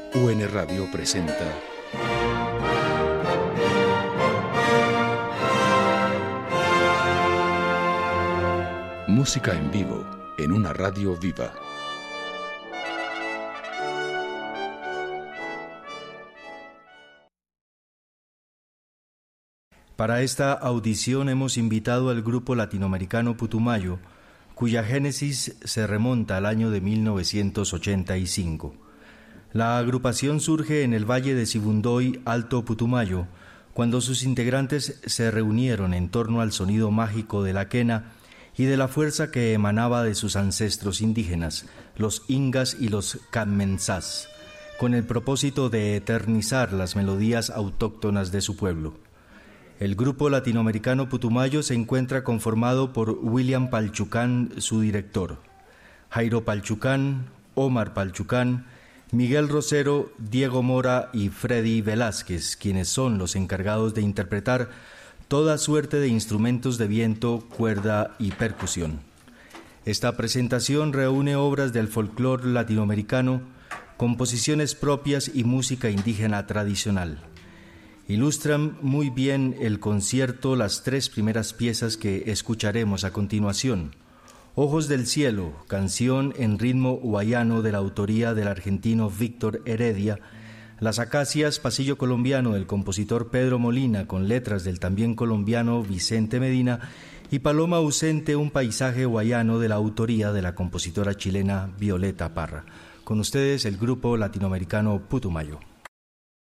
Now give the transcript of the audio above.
UN Radio presenta música en vivo en una radio viva. Para esta audición hemos invitado al grupo latinoamericano Putumayo, cuya génesis se remonta al año de 1985. La agrupación surge en el valle de Sibundoy, Alto Putumayo, cuando sus integrantes se reunieron en torno al sonido mágico de la quena y de la fuerza que emanaba de sus ancestros indígenas, los ingas y los cammensás, con el propósito de eternizar las melodías autóctonas de su pueblo. El grupo latinoamericano Putumayo se encuentra conformado por William Palchucán, su director, Jairo Palchucán, Omar Palchucán, Miguel Rosero, Diego Mora y Freddy Velázquez, quienes son los encargados de interpretar toda suerte de instrumentos de viento, cuerda y percusión. Esta presentación reúne obras del folclore latinoamericano, composiciones propias y música indígena tradicional. Ilustran muy bien el concierto las tres primeras piezas que escucharemos a continuación. Ojos del Cielo, canción en ritmo guayano de la autoría del argentino Víctor Heredia. Las Acacias, pasillo colombiano del compositor Pedro Molina, con letras del también colombiano Vicente Medina. Y Paloma ausente, un paisaje guayano de la autoría de la compositora chilena Violeta Parra. Con ustedes el grupo latinoamericano Putumayo.